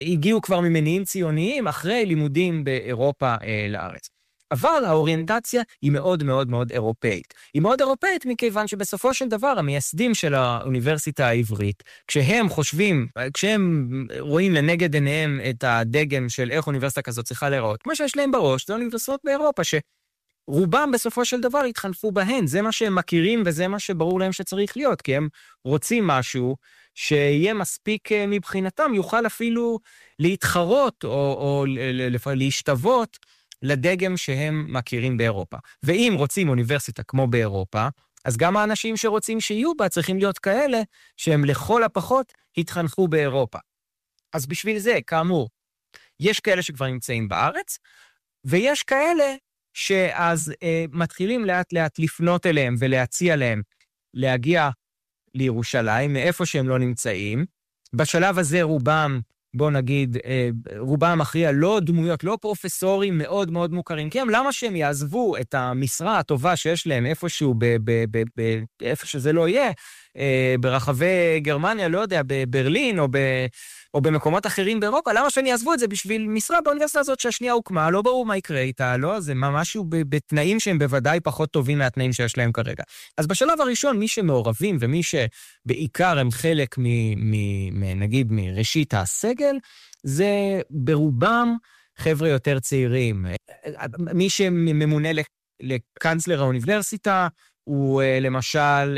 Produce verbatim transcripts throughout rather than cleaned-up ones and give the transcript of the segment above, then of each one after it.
הגיעו כבר ממניעים ציוניים אחרי לימודים באירופה אה, לארץ. אבל האוריינטציה היא מאוד מאוד מאוד אירופאית. היא מאוד אירופאית מכיוון שבסופו של דבר המייסדים של האוניברסיטה העברית, כשהם חושבים, כשהם רואים לנגד עיניהם את הדגם של איך אוניברסיטה כזאת צריכה להיראות, כמו שיש להם בראש, זה אוניברסיטאות באירופה שרובם בסופו של דבר התחנפו בהן, זה מה שהם מכירים וזה מה שברור להם שצריך להיות, כי הם רוצים משהו שיהיה מספיק מבחינתם, יוכל אפילו להתחרות או, או להשתוות לדגם שהם מכירים באירופה. ואם רוצים אוניברסיטה כמו באירופה, אז גם האנשים שרוצים שיהיו בה צריכים להיות כאלה שהם לכל הפחות התחנכו באירופה. אז בשביל זה, כאמור, יש כאלה שכבר נמצאים בארץ, ויש כאלה שאז אה, מתחילים לאט לאט לפנות אליהם ולהציע להם להגיע לירושלים, מאיפה שהם לא נמצאים. בשלב הזה רובם, בוא נגיד, רובם מכריע לא דמויות, לא פרופסורים מאוד מאוד מוכרים, כי הם למה שהם יעזבו את המשרה הטובה שיש להם איפשהו, איפה שזה לא יהיה, ברחבי גרמניה, לא יודע, בברלין או, ב, או במקומות אחרים באירופה, למה שהם יעזבו את זה בשביל משרה באוניברסיטה הזאת שהשנייה הוקמה, לא ברור מה יקרה איתה, לא, זה משהו בתנאים שהם בוודאי פחות טובים מהתנאים שיש להם כרגע. אז בשלב הראשון, מי שמעורבים ומי שבעיקר הם חלק מ, מ, נגיד מראשית הסגל, זה ברובם חבר'ה יותר צעירים. מי שממונה לקנצלר האוניברסיטה, הוא למשל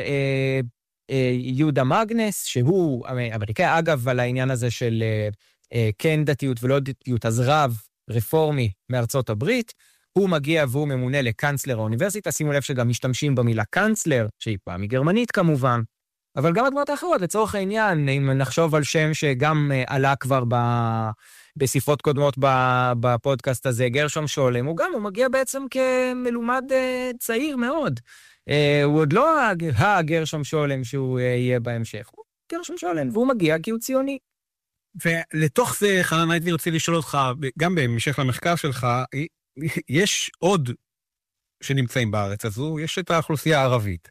יהודה מגנס, שהוא אמריקאי, אגב, על העניין הזה של כן דתיות ולא דתיות, אז רב רפורמי מארצות הברית, הוא מגיע והוא ממונה לקנצלר האוניברסיטה, שימו לב שגם משתמשים במילה קנצלר, שהיא פעם מגרמנית כמובן, אבל גם הדמות האחרות, לצורך העניין, אם נחשוב על שם שגם עלה כבר ב... בספרות קודמות בפודקאסט הזה, גרשום שולם, הוא גם, הוא מגיע בעצם כמלומד צעיר מאוד. הוא עוד לא הגרשום שולם שהוא יהיה בהמשך, הוא גרשום שולם, והוא מגיע כי הוא ציוני. ולתוך זה, חנן, הייתי רוצה לשאול אותך, גם בהמשך למחקר שלך, יש עוד שנמצאים בארץ הזו, יש את האוכלוסייה הערבית.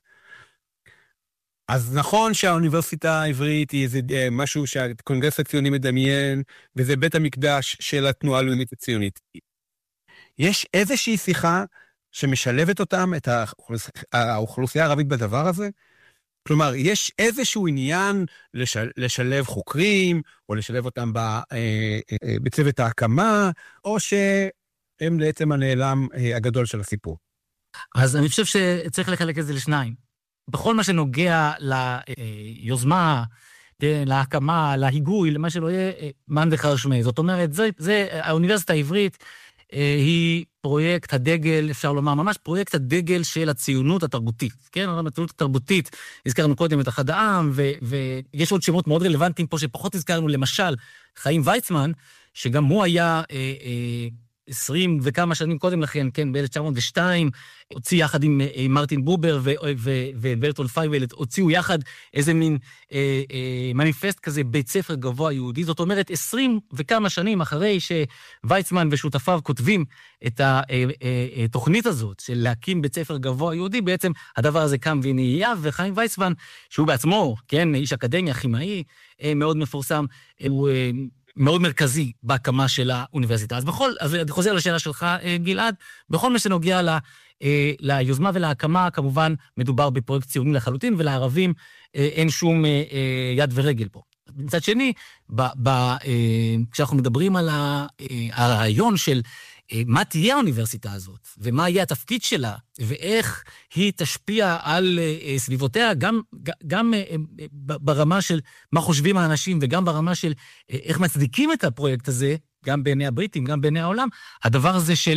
אז נכון שהאוניברסיטה העברית היא איזה משהו שהקונגרס הציוני מדמיין, וזה בית המקדש של התנועה הלאומית הציונית. יש איזושהי שיחה שמשלבת אותם, את האוכלוסייה הערבית בדבר הזה? כלומר, יש איזשהו עניין לשל, לשלב חוקרים, או לשלב אותם בצוות ההקמה, או שהם בעצם הנעלם הגדול של הסיפור. אז אני חושב שצריך לחלק את זה לשניים. בכל מה שנוגע ליוזמה, להקמה, להיגוי, למה שלא יהיה, מן וחרשמי. זאת אומרת, זה, זה, האוניברסיטה העברית היא פרויקט הדגל, אפשר לומר, ממש פרויקט הדגל של הציונות התרבותית. כן, הציונות התרבותית, הזכרנו קודם את אחד העם, ו, ויש עוד שמות מאוד רלוונטיים פה שפחות הזכרנו, למשל, חיים ויצמן, שגם הוא היה אה, אה, עשרים וכמה שנים קודם לכן, כן, ב-אלף תשע מאות ושתיים, הוציא יחד עם אה, מרטין בובר וברטולד פייוולט, הוציאו יחד איזה מין אה, אה, מניפסט כזה, בית ספר גבוה יהודי, זאת אומרת, עשרים וכמה שנים אחרי שוויצמן ושותפיו כותבים את התוכנית הזאת, של להקים בית ספר גבוה יהודי, בעצם הדבר הזה קם ונהיה, וחיים ויצמן, שהוא בעצמו, כן, איש אקדמיה, כימאי, אה, מאוד מפורסם, הוא אה, מאוד מרכזי בהקמה של האוניברסיטה. אז בכל, אז אני חוזר לשאלה שלך, גלעד, בכל מה שנוגע ל, ליוזמה ולהקמה, כמובן מדובר בפרויקט ציוני לחלוטין, ולערבים אין שום יד ורגל פה. מצד שני, ב, ב, כשאנחנו מדברים על הרעיון של מה תהיה האוניברסיטה הזאת, ומה יהיה התפקיד שלה, ואיך היא תשפיע על סביבותיה, גם, גם ברמה של מה חושבים האנשים, וגם ברמה של איך מצדיקים את הפרויקט הזה, גם בעיני הבריטים, גם בעיני העולם, הדבר הזה של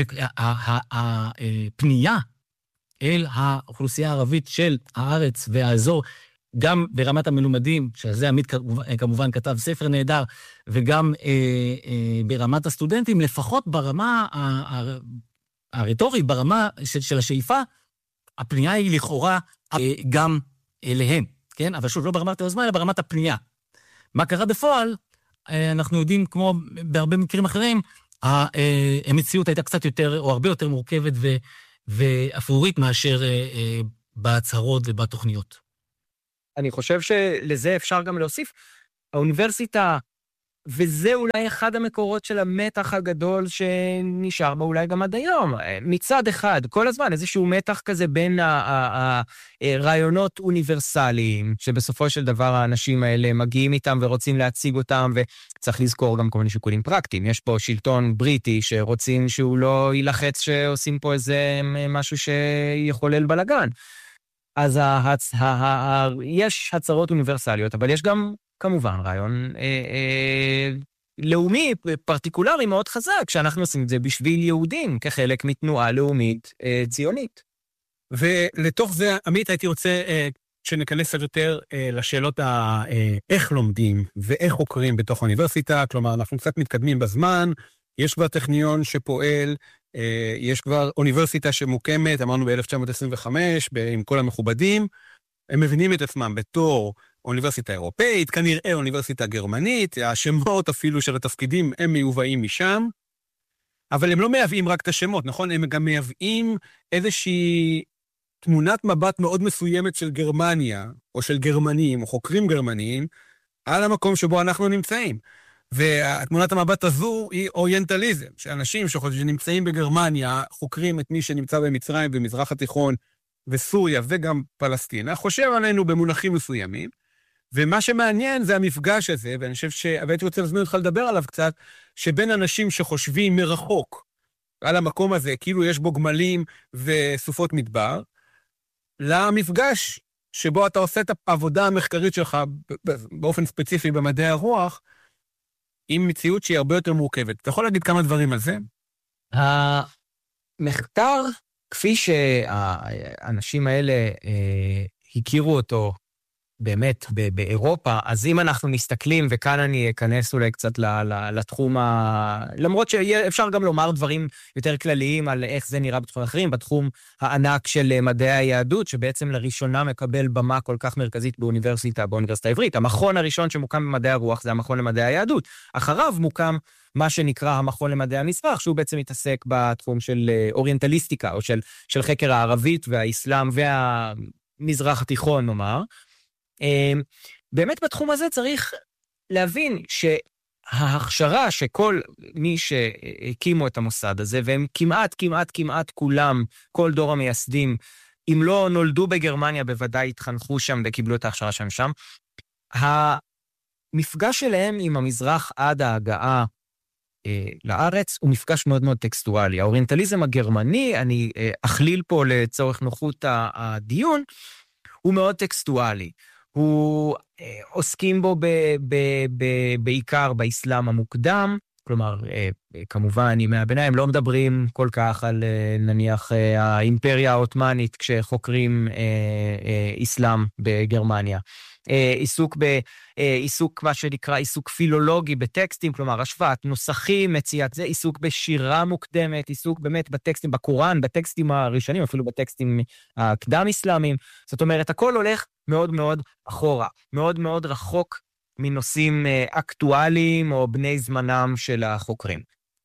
הפנייה אל האוכלוסייה הערבית של הארץ והאזור, גם ברמת המלומדים, שזה עמית כמובן כתב ספר נהדר, וגם אה, אה, ברמת הסטודנטים, לפחות ברמה הרטורית, ברמה של, של השאיפה, הפנייה היא לכאורה אה, גם אליהם, כן? אבל שוב, לא ברמת היוזמה, אלא ברמת הפנייה. מה קרה בפועל? אה, אנחנו יודעים, כמו בהרבה מקרים אחרים, אה, אה, המציאות הייתה קצת יותר, או הרבה יותר מורכבת ו, ואפרורית מאשר אה, אה, בהצהרות ובתוכניות. אני חושב שלזה אפשר גם להוסיף. האוניברסיטה וזה אולי אחד המקורות של המתח הגדול שנשאר בו אולי גם עד היום. מצד אחד, כל הזמן, איזשהו מתח כזה בין הרעיונות אוניברסליים, שבסופו של דבר האנשים האלה מגיעים איתם ורוצים להציג אותם, וצריך לזכור גם כל מיני שיקולים פרקטיים. יש פה שלטון בריטי שרוצים שהוא לא ילחץ שעושים פה איזה משהו שיחולל בלגן. אז ההצ... ה... ה... יש הצהרות אוניברסליות, אבל יש גם כמובן רעיון אה, אה, לאומי, פרטיקולרי מאוד חזק, שאנחנו עושים את זה בשביל יהודים, כחלק מתנועה לאומית אה, ציונית. ולתוך זה, עמית, הייתי רוצה אה, שניכנס קצת יותר אה, לשאלות ה, אה, איך לומדים ואיך חוקרים בתוך האוניברסיטה, כלומר, אנחנו קצת מתקדמים בזמן, יש כבר טכניון שפועל, אה, יש כבר אוניברסיטה שמוקמת, אמרנו ב-אלף תשע מאות עשרים וחמש, עם כל המכובדים, הם מבינים את עצמם בתור אוניברסיטה אירופאית, כנראה אוניברסיטה גרמנית, השמות אפילו של התפקידים הם מיובאים משם, אבל הם לא מייבאים רק את השמות, נכון? הם גם מייבאים איזושהי תמונת מבט מאוד מסוימת של גרמניה, או של גרמנים, או חוקרים גרמניים, על המקום שבו אנחנו נמצאים. והתמונת המבט הזו היא אוריינטליזם, שאנשים שנמצאים בגרמניה, חוקרים את מי שנמצא במצרים, במזרח התיכון, וסוריה וגם פלסטינה, חושב עלינו במונחים מסוימים, ומה שמעניין זה המפגש הזה, ואני חושב שהייתי רוצה להזמין אותך לדבר עליו קצת, שבין אנשים שחושבים מרחוק על המקום הזה, כאילו יש בו גמלים וסופות מדבר, למפגש שבו אתה עושה את העבודה המחקרית שלך, באופן ספציפי במדעי הרוח, עם מציאות שהיא הרבה יותר מורכבת. אתה יכול להגיד כמה דברים על זה? המחקר, כפי שהאנשים האלה אה, הכירו אותו באמת באירופה, אז אם אנחנו מסתכלים, וכאן אני אכנס אולי קצת לתחום ה... למרות שאפשר גם לומר דברים יותר כלליים על איך זה נראה בתחום אחרים, בתחום הענק של מדעי היהדות, שבעצם לראשונה מקבל במה כל כך מרכזית באוניברסיטה, באוניברסיטה העברית. המכון הראשון שמוקם במדעי הרוח זה המכון למדעי היהדות. אחריו מוקם מה שנקרא המכון למדעי המזרח, שהוא בעצם מתעסק בתחום של אוריינטליסטיקה, או של, של חקר הערבית והאסלאם והמזרח התיכון, נאמר. באמת בתחום הזה צריך להבין שההכשרה שכל מי שהקימו את המוסד הזה, והם כמעט, כמעט, כמעט כולם, כל דור המייסדים, אם לא נולדו בגרמניה, בוודאי התחנכו שם וקיבלו את ההכשרה שם שם, המפגש שלהם עם המזרח עד ההגעה אה, לארץ הוא מפגש מאוד מאוד טקסטואלי. האוריינטליזם הגרמני, אני אה, אכליל פה לצורך נוחות הדיון, הוא מאוד טקסטואלי. הוא אה, עוסקים בו ב, ב, ב, בעיקר באסלאם המוקדם, כלומר, אה, כמובן, ימי הביניים לא מדברים כל כך על אה, נניח אה, האימפריה העות'מאנית כשחוקרים אה, אה, אסלאם בגרמניה. אה, עיסוק, ב, אה, עיסוק מה שנקרא עיסוק פילולוגי בטקסטים, כלומר, השוואת נוסחים, מציאת זה, עיסוק בשירה מוקדמת, עיסוק באמת בטקסטים, בקוראן, בטקסטים הראשונים, אפילו בטקסטים הקדם-אסלאמיים. זאת אומרת, הכל הולך מאוד מאוד אחורה, מאוד מאוד רחוק מנושאים אקטואליים או בני זמנם של החוקרים.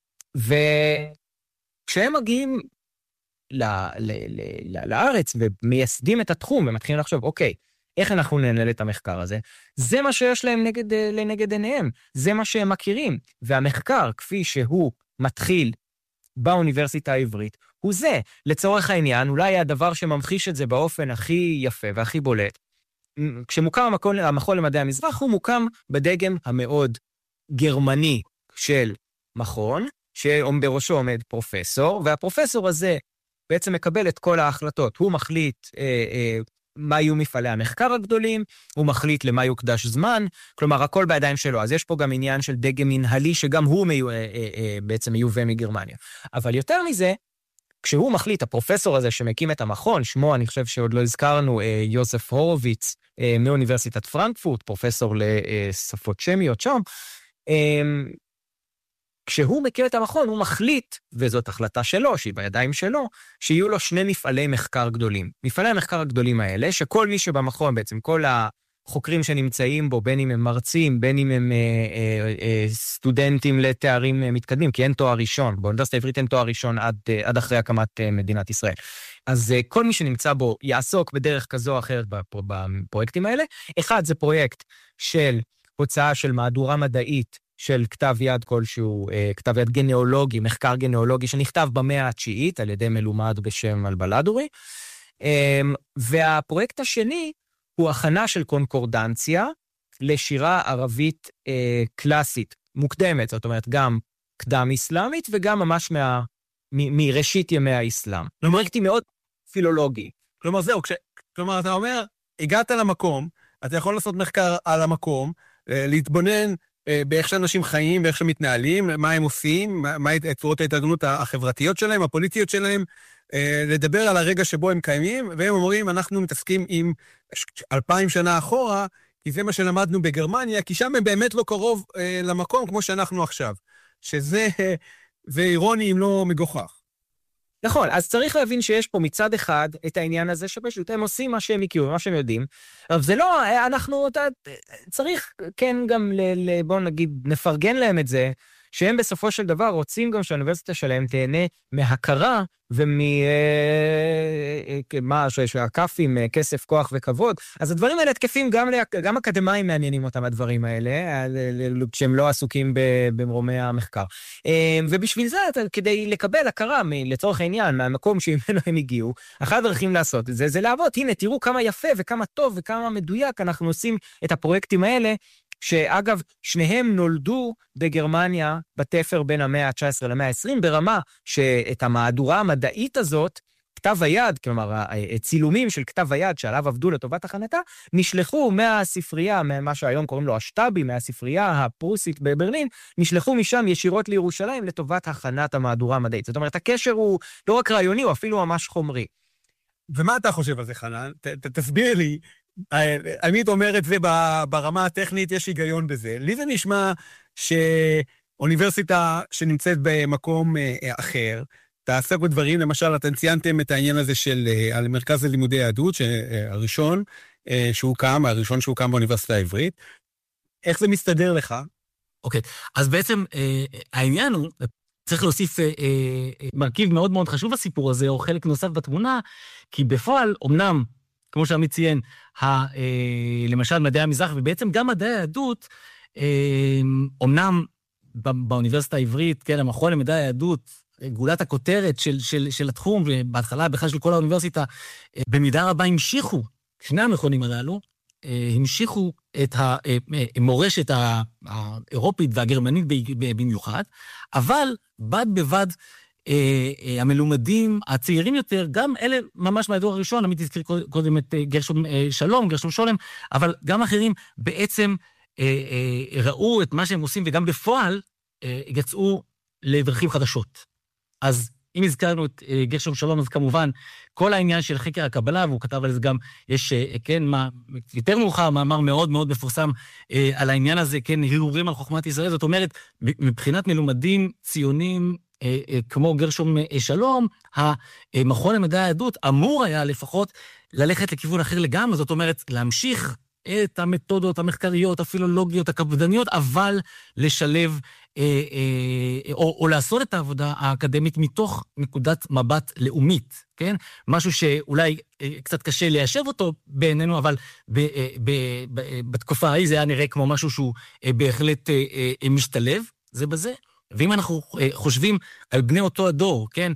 וכשהם מגיעים ל- ל- ל- לארץ ומייסדים את התחום ומתחילים לחשוב, אוקיי, איך אנחנו ננהל את המחקר הזה? זה מה שיש להם נגד, לנגד עיניהם, זה מה שהם מכירים. והמחקר, כפי שהוא מתחיל באוניברסיטה העברית, הוא זה. לצורך העניין, אולי הדבר שממחיש את זה באופן הכי יפה והכי בולט, כשמוקם המכון, המכון למדעי המזרח, הוא מוקם בדגם המאוד גרמני של מכון, שבראשו עומד פרופסור, והפרופסור הזה בעצם מקבל את כל ההחלטות. הוא מחליט אה, אה, מה יהיו מפעלי המחקר הגדולים, הוא מחליט למה יוקדש זמן, כלומר, הכל בידיים שלו. אז יש פה גם עניין של דגם מנהלי, שגם הוא מיו, אה, אה, אה, בעצם מיובא מגרמניה. אבל יותר מזה, כשהוא מחליט, הפרופסור הזה שמקים את המכון, שמו, אני חושב שעוד לא הזכרנו, אה, יוסף הורוביץ, אה, מאוניברסיטת פרנקפורט, פרופסור לשפות שמיות שם, אה, כשהוא מקים את המכון, הוא מחליט, וזאת החלטה שלו, שהיא בידיים שלו, שיהיו לו שני מפעלי מחקר גדולים. מפעלי המחקר הגדולים האלה, שכל מי שבמכון, בעצם כל החוקרים שנמצאים בו, בין אם הם מרצים, בין אם הם אה, אה, אה, סטודנטים לתארים אה, מתקדמים, כי אין תואר ראשון, באוניברסיטה העברית אין תואר ראשון עד, אה, עד אחרי הקמת אה, מדינת ישראל. אז אה, כל מי שנמצא בו יעסוק בדרך כזו או אחרת בפרו, בפרויקטים האלה. אחד, זה פרויקט של הוצאה של מהדורה מדעית, של כתב יד כלשהו, כתב יד גנאולוגי, מחקר גנאולוגי, שנכתב במאה התשיעית על ידי מלומד בשם אלבלדורי. והפרויקט השני הוא הכנה של קונקורדנציה לשירה ערבית קלאסית, מוקדמת, זאת אומרת, גם קדם אסלאמית וגם ממש מה, מ, מראשית ימי האסלאם. פרויקט היא מאוד פילולוגי. כלומר, זהו, כש, כלומר, אתה אומר, הגעת למקום, אתה יכול לעשות מחקר על המקום, להתבונן באיך שאנשים חיים, באיך שמתנהלים, מה הם עושים, מה צורות ההתארגנות החברתיות שלהם, הפוליטיות שלהם, לדבר על הרגע שבו הם קיימים, והם אומרים, אנחנו מתעסקים עם אלפיים שנה אחורה, כי זה מה שלמדנו בגרמניה, כי שם הם באמת לא קרוב למקום כמו שאנחנו עכשיו. שזה זה אירוני אם לא מגוחך. נכון, אז צריך להבין שיש פה מצד אחד את העניין הזה שפשוט הם עושים מה שהם הכירו, מה שהם יודעים, אבל זה לא, אנחנו, אתה, צריך כן גם, ל, ל, בוא נגיד, נפרגן להם את זה, שהם בסופו של דבר רוצים גם שהאוניברסיטה שלהם תהנה מהכרה וממה שהקפים, כסף, כוח וכבוד. אז הדברים האלה תקפים גם, גם אקדמיים מעניינים אותם הדברים האלה, שהם לא עסוקים במרומי המחקר. ובשביל זה, כדי לקבל הכרה, לצורך העניין, מהמקום שממנו הם הגיעו, אחת הדרכים לעשות את זה, זה לעבוד. הנה, תראו כמה יפה וכמה טוב וכמה מדויק אנחנו עושים את הפרויקטים האלה, שאגב, שניהם נולדו בגרמניה בתפר בין המאה ה-תשע עשרה למאה ה-עשרים, ברמה שאת המהדורה המדעית הזאת, כתב היד, כלומר, הצילומים של כתב היד שעליו עבדו לטובת הכנתה, נשלחו מהספרייה, מה שהיום קוראים לו השטאבי, מהספרייה הפרוסית בברלין, נשלחו משם ישירות לירושלים לטובת הכנת המהדורה המדעית. זאת אומרת, הקשר הוא לא רק רעיוני, הוא אפילו ממש חומרי. ומה אתה חושב על זה, חנן? ת, ת, תסביר לי. עמית אומר את זה ברמה הטכנית, יש היגיון בזה. לי זה נשמע שאוניברסיטה שנמצאת במקום אחר, תעסק בדברים, למשל, אתם ציינתם את העניין הזה של המרכז ללימודי יהדות, הראשון שהוא קם, הראשון שהוא קם באוניברסיטה העברית. איך זה מסתדר לך? אוקיי, אז בעצם העניין הוא, צריך להוסיף מרכיב מאוד מאוד חשוב בסיפור הזה, או חלק נוסף בתמונה, כי בפועל, אמנם, כמו שעמית ציין, למשל מדעי המזרח, ובעצם גם מדעי היהדות, אמנם באוניברסיטה העברית, כן, המכון למדעי היהדות, גולת הכותרת של, של, של התחום, ובהתחלה בכלל של כל האוניברסיטה, במידה רבה המשיכו, שני המכונים הללו, המשיכו את המורשת האירופית והגרמנית במיוחד, אבל בד בבד, המלומדים הצעירים יותר, גם אלה ממש מהדור הראשון, עמית הזכיר קודם את גרשום שלום, גרשום שולם, אבל גם אחרים בעצם ראו את מה שהם עושים, וגם בפועל יצאו לדרכים חדשות. אז אם הזכרנו את גרשום שלום, אז כמובן, כל העניין של חקר הקבלה, והוא כתב על זה גם, יש, כן, מה, יותר מאוחר, מאמר מאוד מאוד מפורסם על העניין הזה, כן, הרהורים על חוכמת ישראל, זאת אומרת, מבחינת מלומדים ציונים, כמו גרשום שלום, המכון למדעי היהדות אמור היה לפחות ללכת לכיוון אחר לגמרי, זאת אומרת, להמשיך את המתודות המחקריות, הפילולוגיות, הקפדניות, אבל לשלב, או, או לעשות את העבודה האקדמית מתוך נקודת מבט לאומית, כן? משהו שאולי קצת קשה ליישב אותו בעינינו, אבל ב, ב, ב, בתקופה ההיא זה היה נראה כמו משהו שהוא בהחלט משתלב, זה בזה. ואם אנחנו חושבים על בני אותו הדור, כן,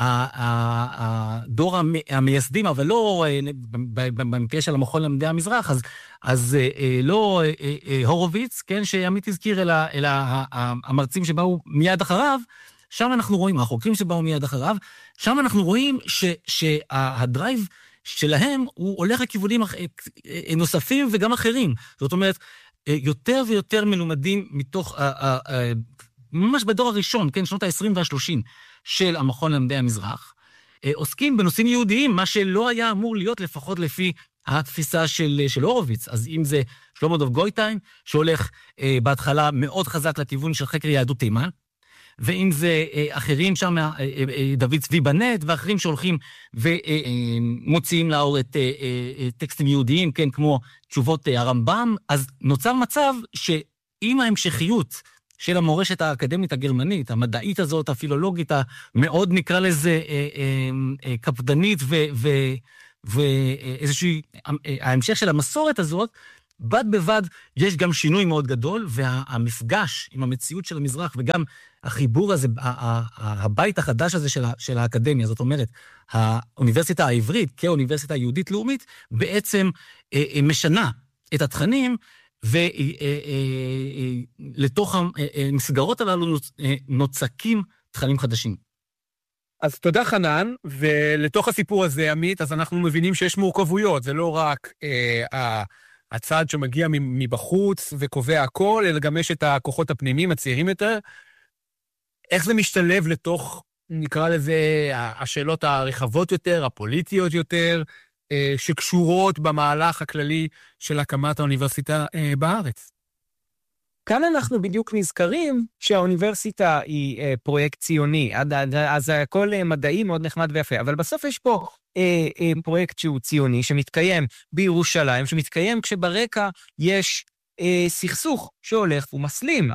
הדור המייסדים, אבל לא במקרה של המכון למדעי המזרח, אז, אז לא הורוביץ, כן, שעמית הזכיר, אלא, אלא המרצים שבאו מיד אחריו, שם אנחנו רואים, החוקרים שבאו מיד אחריו, שם אנחנו רואים ש, שהדרייב שלהם הוא הולך לכיוונים נוספים וגם אחרים. זאת אומרת, יותר ויותר מלומדים מתוך ממש בדור הראשון, כן, שנות ה-עשרים וה-שלושים של המכון למדעי המזרח, עוסקים בנושאים יהודיים, מה שלא היה אמור להיות לפחות לפי התפיסה של, של הורוביץ. אז אם זה שלמה דוב גויטיין, שהולך אה, בהתחלה מאוד חזק לכיוון של חקר יהדות תימן, ואם זה אה, אחרים שם, אה, אה, דוד צבי בנט, ואחרים שהולכים ומוציאים אה, לאור את אה, אה, טקסטים יהודיים, כן, כמו תשובות אה, הרמב"ם, אז נוצר מצב שעם ההמשכיות של המורשת האקדמית הגרמנית, המדעית הזאת, הפילולוגית, המאוד נקרא לזה אה, אה, אה, קפדנית, ואיזושהי, ההמשך של המסורת הזאת, בד בבד יש גם שינוי מאוד גדול, והמפגש עם המציאות של המזרח, וגם החיבור הזה, הבית החדש הזה של האקדמיה, זאת אומרת, האוניברסיטה העברית כאוניברסיטה היהודית לאומית, בעצם משנה את התכנים, ולתוך המסגרות הללו נוצקים תכנים חדשים. אז תודה חנן, ולתוך הסיפור הזה, עמית, אז אנחנו מבינים שיש מורכבויות, זה לא רק אה, הצד שמגיע מבחוץ וקובע הכל, אלא גם יש את הכוחות הפנימיים, הצעירים יותר. איך זה משתלב לתוך, נקרא לזה, השאלות הרחבות יותר, הפוליטיות יותר, אה, שקשורות במהלך הכללי של הקמת האוניברסיטה אה, בארץ? כאן אנחנו בדיוק נזכרים שהאוניברסיטה היא אה, פרויקט ציוני, עד, עד, אז הכל אה, מדעי מאוד נחמד ויפה, אבל בסוף יש פה אה, אה, פרויקט שהוא ציוני, שמתקיים בירושלים, שמתקיים כשברקע יש אה, סכסוך שהולך ומסלים,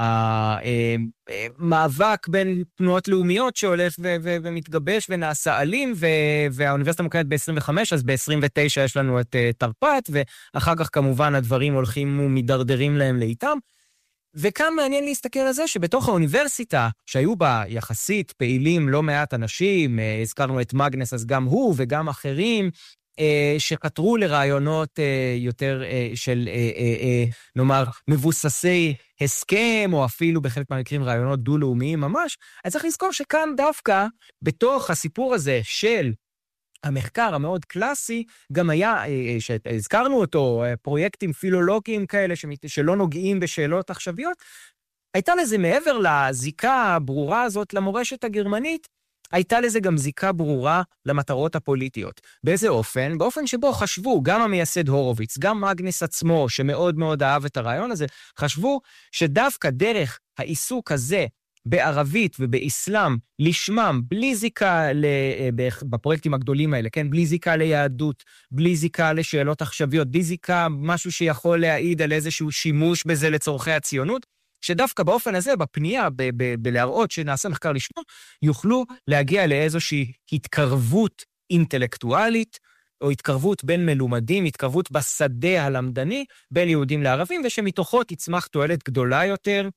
המאבק אה, בין תנועות לאומיות שהולך ו- ו- ומתגבש ונעשה אלים, ו- והאוניברסיטה מוקמת ב-עשרים וחמש, אז ב-עשרים ותשע יש לנו את אה, תרפ"ט, ואחר כך כמובן הדברים הולכים ומדרדרים להם לאיתם, וכאן מעניין להסתכל על זה שבתוך האוניברסיטה, שהיו בה יחסית פעילים לא מעט אנשים, הזכרנו את מגנס, אז גם הוא וגם אחרים, שחתרו לרעיונות יותר של, נאמר, מבוססי הסכם, או אפילו בחלק מהמקרים רעיונות דו-לאומיים ממש, אז צריך לזכור שכאן דווקא, בתוך הסיפור הזה של המחקר המאוד קלאסי, גם היה, שהזכרנו אותו, פרויקטים פילולוגיים כאלה שלא נוגעים בשאלות עכשוויות, הייתה לזה מעבר לזיקה הברורה הזאת למורשת הגרמנית, הייתה לזה גם זיקה ברורה למטרות הפוליטיות. באיזה אופן? באופן שבו חשבו, גם המייסד הורוביץ, גם מגנס עצמו, שמאוד מאוד אהב את הרעיון הזה, חשבו שדווקא דרך העיסוק הזה, בערבית ובאסלאם, לשמם, בלי זיקה בפרויקטים הגדולים האלה, כן? בלי זיקה ליהדות, בלי זיקה לשאלות עכשוויות, בלי זיקה, משהו שיכול להעיד על איזשהו שימוש בזה לצורכי הציונות, שדווקא באופן הזה, בפנייה, בלהראות שנעשה מחקר לשמו, יוכלו להגיע לאיזושהי התקרבות אינטלקטואלית, או התקרבות בין מלומדים, התקרבות בשדה הלמדני, בין יהודים לערבים, ושמתוכו תצמח תועלת גדולה יותר,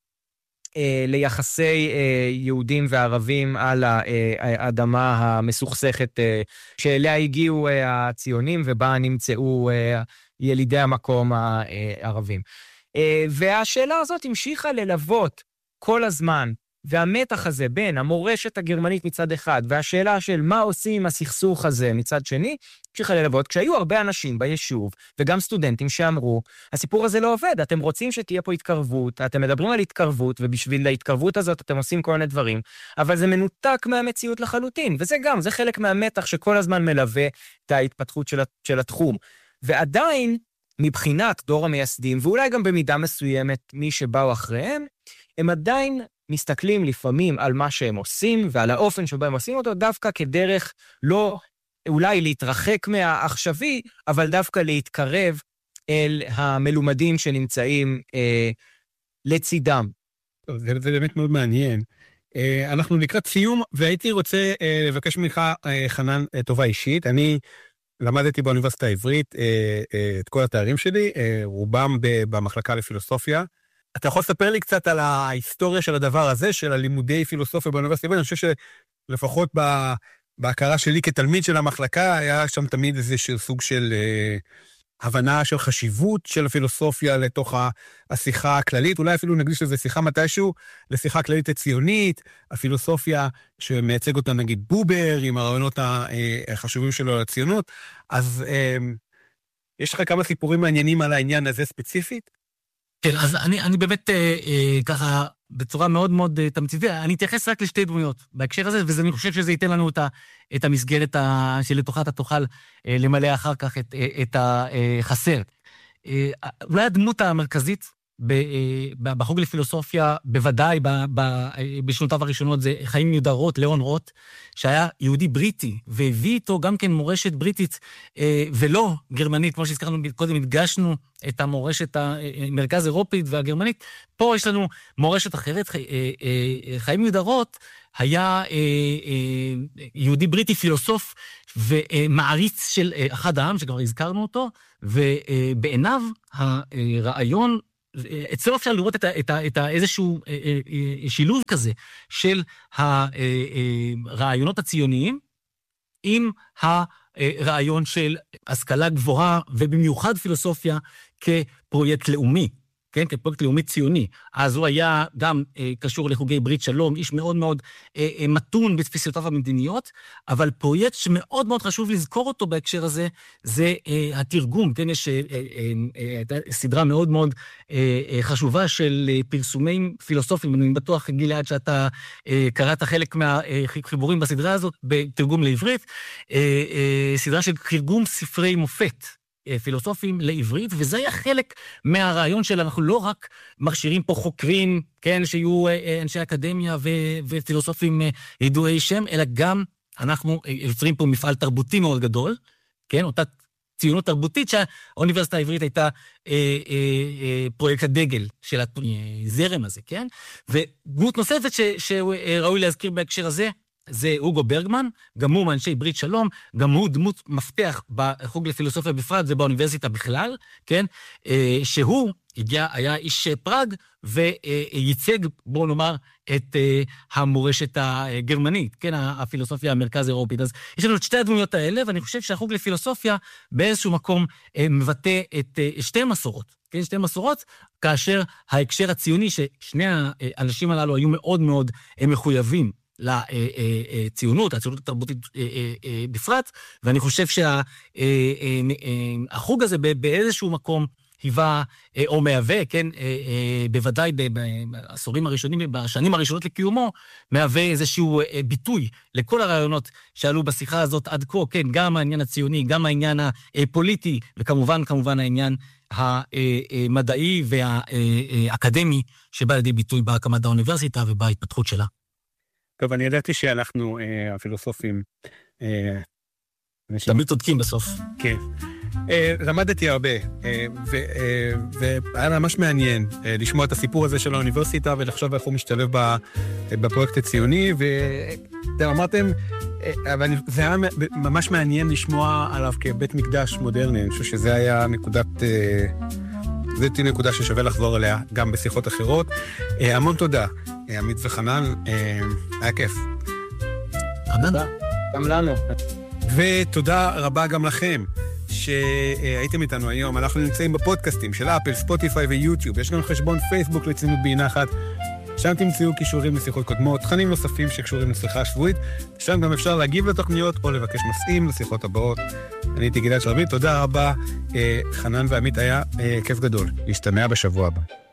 ליחסי יהודים וערבים על האדמה המסוכסכת שאליה הגיעו הציונים ובה נמצאו ילידי המקום הערבים. והשאלה הזאת המשיכה ללוות כל הזמן, והמתח הזה בין המורשת הגרמנית מצד אחד, והשאלה של מה עושים עם הסכסוך הזה מצד שני, המשיכה ללוות, כשהיו הרבה אנשים ביישוב, וגם סטודנטים שאמרו, הסיפור הזה לא עובד, אתם רוצים שתהיה פה התקרבות, אתם מדברים על התקרבות, ובשביל ההתקרבות הזאת אתם עושים כל מיני דברים, אבל זה מנותק מהמציאות לחלוטין, וזה גם, זה חלק מהמתח שכל הזמן מלווה את ההתפתחות של, של התחום. ועדיין, מבחינת דור המייסדים, ואולי גם במידה מסוימת מי שבאו אחריהם, הם עדיין מסתכלים לפעמים על מה שהם עושים, ועל האופן שבו הם עושים אותו, דווקא כדרך לא אולי להתרחק מהעכשווי, אבל דווקא להתקרב אל המלומדים שנמצאים אה, לצידם. טוב, זה, זה באמת מאוד מעניין. אה, אנחנו לקראת סיום, והייתי רוצה אה, לבקש ממך, אה, חנן, אה, טובה אישית. אני למדתי באוניברסיטה העברית אה, אה, את כל התארים שלי, אה, רובם במחלקה לפילוסופיה. אתה יכול לספר לי קצת על ההיסטוריה של הדבר הזה, של הלימודי פילוסופיה באוניברסיטה העברית? אני חושב שלפחות ב, בהכרה שלי כתלמיד של המחלקה, היה שם תמיד איזשהו סוג של אה, הבנה של חשיבות של הפילוסופיה לתוך השיחה הכללית, אולי אפילו נקדיש לזה שיחה מתישהו, לשיחה הכללית הציונית, הפילוסופיה שמייצג אותה נגיד בובר, עם הרעיונות החשובים שלו לציונות. אז אה, יש לך כמה סיפורים מעניינים על העניין הזה ספציפית? כן, אז אני, אני באמת אה, אה, ככה, בצורה מאוד מאוד אה, תמציתית, אני אתייחס רק לשתי דמויות בהקשר הזה, ואני חושב שזה ייתן לנו את, ה, את המסגרת ה, שלתוכה אתה תוכל אה, למלא אחר כך את, אה, את החסר. אה, אולי הדמות המרכזית ב, אה, בחוג לפילוסופיה, בוודאי ב, ב, אה, בשנותיו הראשונות, זה חיים יהודה רוט, ליאון רוט, שהיה יהודי בריטי, והביא איתו גם כן מורשת בריטית, אה, ולא גרמנית, כמו שהזכרנו קודם, הדגשנו את המורשת המרכז אירופית והגרמנית. פה יש לנו מורשת אחרת. חיים יהודה רוט היה יהודי בריטי פילוסוף ומעריץ של אחד העם, שכבר הזכרנו אותו, ובעיניו הרעיון, אצלו אפשר לראות את, ה, את, ה, את ה, איזשהו שילוב כזה של הרעיונות הציוניים עם הרעיון של השכלה גבוהה, ובמיוחד פילוסופיה כפרויקט לאומי. כן, כפרויקט לאומי ציוני. אז הוא היה גם אה, קשור לחוגי ברית שלום, איש מאוד מאוד אה, אה, מתון בתפיסותיו המדיניות, אבל פרויקט שמאוד מאוד חשוב לזכור אותו בהקשר הזה, זה אה, התרגום, כן, יש אה, אה, אה, אה, סדרה מאוד מאוד אה, אה, חשובה של אה, פרסומים פילוסופיים, אני בטוח, גלעד, שאתה אה, קראת חלק מהחיבורים בסדרה הזאת, בתרגום לעברית, אה, אה, סדרה של תרגום ספרי מופת, פילוסופים לעברית, וזה היה חלק מהרעיון של אנחנו לא רק מכשירים פה חוקרים, כן, שיהיו אנשי אקדמיה ו- ופילוסופים ידועי שם, אלא גם אנחנו יוצרים פה מפעל תרבותי מאוד גדול, כן, אותה ציונות תרבותית שהאוניברסיטה העברית הייתה אה, אה, אה, פרויקט הדגל של הזרם הזה, כן? ודמות נוספת ש- שראוי להזכיר בהקשר הזה, זה אוגו ברגמן, גם הוא מאנשי ברית שלום, גם הוא דמות מפתח בחוג לפילוסופיה בפרט ובאוניברסיטה בכלל, כן? שהוא הגיע, היה איש פראג, וייצג, בואו נאמר, את המורשת הגרמנית, כן? הפילוסופיה המרכז אירופית. אז יש לנו את שתי הדמויות האלה, ואני חושב שהחוג לפילוסופיה באיזשהו מקום מבטא את שתי מסורות, כן? שתי מסורות, כאשר ההקשר הציוני, ששני האנשים הללו היו מאוד מאוד מחויבים, לציונות, הציונות התרבותית בפרט, ואני חושב שהחוג הזה באיזשהו מקום היווה או מהווה, כן, בוודאי בעשורים הראשונים, בשנים הראשונות לקיומו, מהווה איזשהו ביטוי לכל הרעיונות שעלו בשיחה הזאת עד כה, כן, גם העניין הציוני, גם העניין הפוליטי, וכמובן, כמובן העניין המדעי והאקדמי, שבא לידי ביטוי בהקמת האוניברסיטה ובהתפתחות שלה. טוב, אני ידעתי שאנחנו, אה, הפילוסופים... אה, תמיד צודקים בסוף. כן. אה, למדתי הרבה, אה, ו, אה, והיה ממש מעניין אה, לשמוע את הסיפור הזה של האוניברסיטה, ולחשוב איך הוא משתלב ב, בפרויקט הציוני, ואתם אמרתם, אה, אבל זה היה ממש מעניין לשמוע עליו כבית מקדש מודרני, אני חושב שזה היה נקודת... אה, זו תהיה נקודה ששווה לחזור אליה גם בשיחות אחרות. אה, המון תודה, אה, עמית וחנן, אה, היה כיף. תודה. גם לנו. ותודה רבה גם לכם שהייתם איתנו היום. אנחנו נמצאים בפודקאסטים של אפל, ספוטיפיי ויוטיוב. יש לנו חשבון פייסבוק לציונות באי-נחת. שם תמצאו קישורים לשיחות קודמות, תכנים נוספים שקשורים לשיחה השבועית. שם גם אפשר להגיב לתוכניות או לבקש נושאים לשיחות הבאות. אני הייתי גלעד שרביט, תודה רבה. חנן ועמית, היה כיף גדול. להשתמע בשבוע הבא.